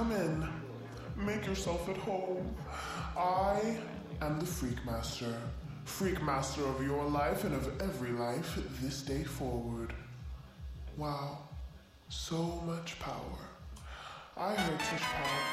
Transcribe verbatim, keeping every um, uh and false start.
come in. Make yourself at home. I am the Freak Master. Freak Master of your life and of every life this day forward. Wow, so much power. I heard such power